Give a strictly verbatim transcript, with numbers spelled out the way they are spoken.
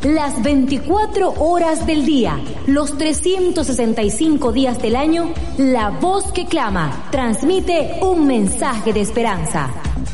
las veinticuatro horas del día, los trescientos sesenta y cinco días del año, la voz que clama transmite un mensaje de esperanza.